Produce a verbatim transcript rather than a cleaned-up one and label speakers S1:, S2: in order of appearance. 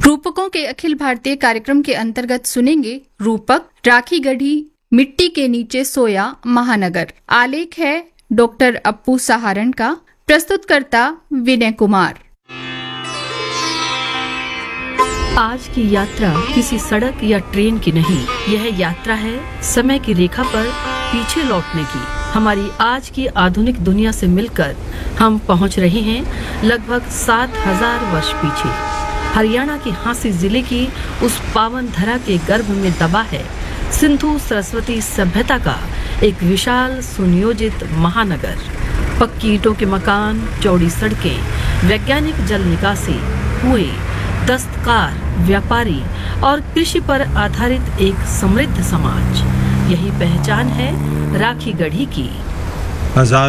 S1: रूपकों के अखिल भारतीय कार्यक्रम के अंतर्गत सुनेंगे रूपक राखी गढ़ी मिट्टी के नीचे सोया महानगर। आलेख है डॉक्टर अप्पू सहारण का। प्रस्तुतकर्ता विनय कुमार।
S2: आज की यात्रा किसी सड़क या ट्रेन की नहीं, यह यात्रा है समय की रेखा पर पीछे लौटने की। हमारी आज की आधुनिक दुनिया से मिलकर हम पहुंच रहे हैं लगभग सात हजार वर्ष पीछे। हरियाणा के हांसी जिले की उस पावन धरा के गर्भ में दबा है सिंधु सरस्वती सभ्यता का एक विशाल सुनियोजित महानगर। पक्की ईंटों के मकान, चौड़ी सड़कें, वैज्ञानिक जल निकासी, कुएं, दस्तकार, व्यापारी और कृषि पर आधारित एक समृद्ध समाज। यही पहचान है राखी गढ़ी की।